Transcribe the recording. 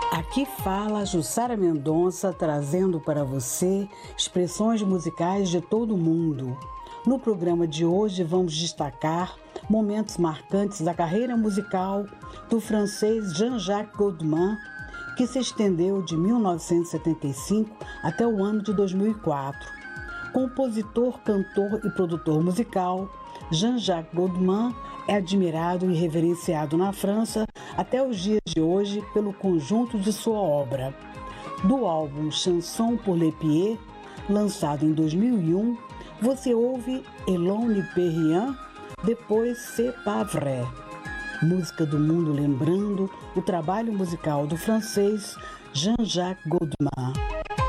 Aqui fala Jussara Mendonça, trazendo para você expressões musicais de todo o mundo. No programa de hoje vamos destacar momentos marcantes da carreira musical do francês Jean-Jacques Goldman, que se estendeu de 1975 até o ano de 2004. Compositor, cantor e produtor musical, Jean-Jacques Goldman é admirado e reverenciado na França até os dias de hoje pelo conjunto de sua obra. Do álbum Chanson pour les Pieds, lançado em 2001, você ouve Elon ne peut rien, depois C'est pas vrai. Música do mundo lembrando o trabalho musical do francês Jean-Jacques Goldman.